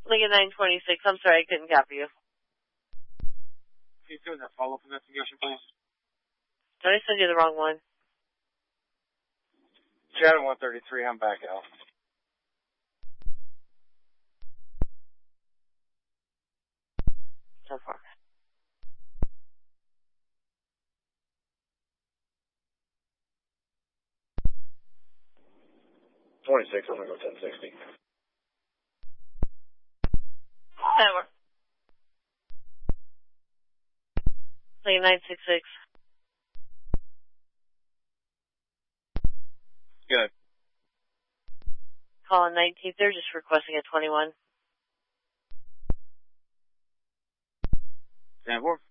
Lincoln 926. I'm sorry, I couldn't copy you. Can you do that follow-up investigation, please? Did I send you the wrong one? Shadow 133, I'm back out. So far. I'm gonna go 1060. Over. Lincoln 966. Good. Calling 19th. They're just requesting a 21. Stand for.